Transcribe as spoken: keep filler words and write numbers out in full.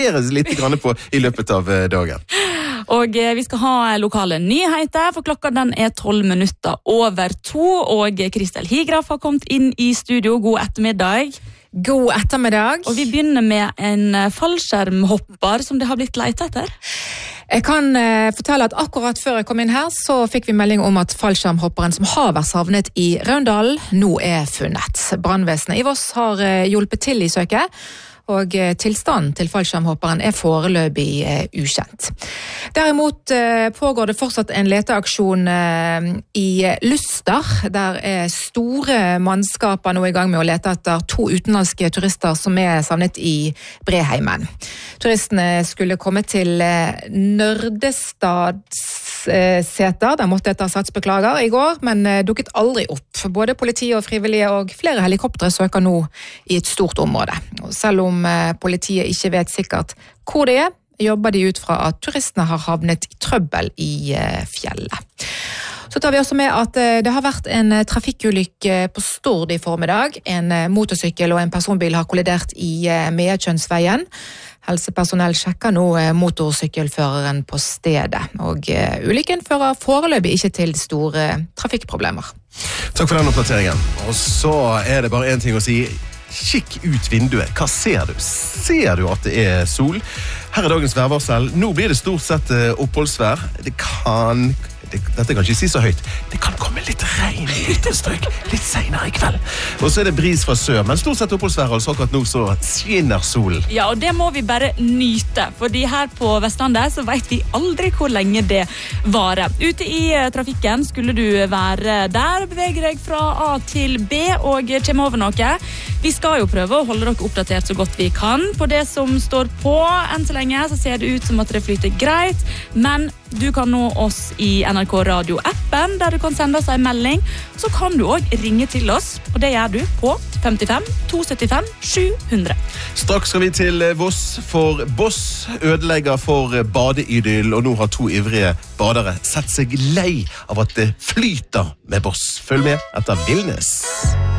litt grann på i løpet av dagen. Og vi skal ha lokale nyheter, for klokka den er tolv minutter over to, og Kristel Higraf har kommet inn i studio. God ettermiddag. God ettermiddag. Og vi begynner med en fallskjermhopper som det har blitt leit etter. Jeg kan uh, fortelle at akkurat før jeg kom inn her, så fikk vi melding om at fallskjermhopperen som har vært savnet i Raundalen, nå er funnet. Brannvesenet i Voss har uh, hjulpet til i søket, og tilstanden til fallskjermhopperen er foreløpig eh, ukjent. Derimot eh, pågår det fortsatt en leteaksjon eh, i Luster. Der er store mannskaper nå i gang med å lete etter to utenlandske turister som er savnet i Breheimen. Turistene skulle komme til eh, Nørdestadsseter, der måtte etter satsbeklager i går, men eh, dukket aldri opp. Både politi og frivillige og flere helikoptre søker nå i et stort område. Og selv om politiet ikke vet sikkert hvor det er, jobber de ut fra at turistene har havnet i trøbbel i fjellet. Så tar vi også med at det har vært en trafikkulykke på Stord i formiddag. En motorsykkel og en personbil har kollidert i Meakjønsveien. Helsepersonell sjekker nå motorsykkelføreren på stedet, og ulykken fører foreløpig ikke til store trafikkproblemer. Takk for den oppdateringen. Og så er det bare en ting å si. Kikk ut vinduet. Hva ser du? Ser du at det er sol? Her er dagens værvarsel. Nå blir det stort sett oppholdsvær. Det kan... Det, dette kan ikke si så høyt. Det kan komme litt regn i ytterstrøk litt senere i kveld. Og så er det bris fra sør, men stort sett oppholdsvær, altså akkurat nå så skinner solen. Ja, og det må vi bare nyte, fordi her på Vestlandet så vet vi aldri hvor lenge det varer. Ute i trafikken skulle du være der, bevege deg fra A til B og komme over noe. Vi skal jo prøve å holde dere oppdatert så godt vi kan på det som står på. Enn så lenge så ser det ut som at det flyter greit, men du kan nå oss i N R K Radio-appen, der du kan sende oss en melding. Så kan du også ringe til oss, og det gjør du på femtifem to syttifem sju hundre. Straks skal vi til Voss, for Boss ødelegger for badeidyll, og nå har to ivrige badere sett seg lei av at det flyter med Boss. Følg med etter Villnes.